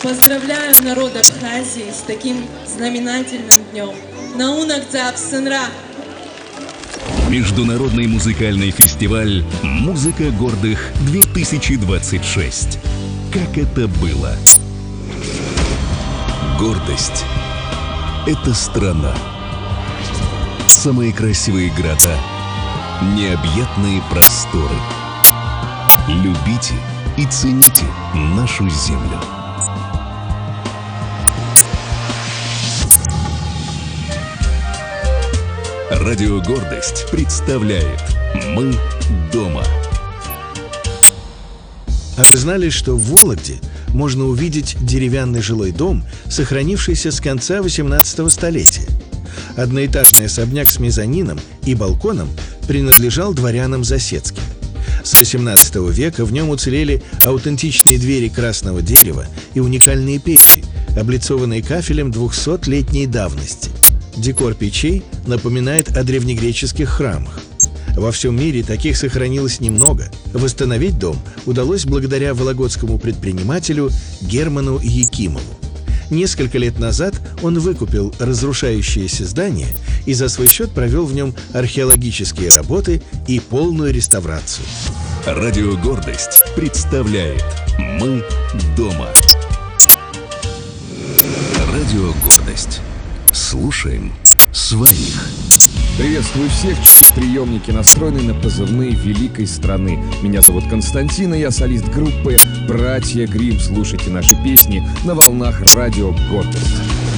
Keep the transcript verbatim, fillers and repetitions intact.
Поздравляю народ Абхазии с таким знаменательным днем. Наунагдзап сынра! Международный музыкальный фестиваль «Музыка гордых-две тысячи двадцать шесть». Как это было? Гордость — это страна. Самые красивые города, необъятные просторы. Любите и цените нашу землю. Радио «Гордость» представляет «Мы дома». А вы знали, что в Вологде можно увидеть деревянный жилой дом, сохранившийся с конца восемнадцатого столетия? Одноэтажный особняк с мезонином и балконом принадлежал дворянам Засецким. С восемнадцатого века в нем уцелели аутентичные двери красного дерева и уникальные печи, облицованные кафелем двухсотлетней давности. Декор печей напоминает о древнегреческих храмах. Во всем мире таких сохранилось немного. Восстановить дом удалось благодаря вологодскому предпринимателю Герману Якимову. Несколько лет назад он выкупил разрушающееся здание и за свой счет провел в нем археологические работы и полную реставрацию. Радио «Гордость» представляет «Мы дома». Радио «Гордость». Слушаем своих. Приветствую всех, чьи приемники настроены на позывные великой страны. Меня зовут Константин, и я солист группы «Братья Гримм». Слушайте наши песни на волнах радио «Гордость».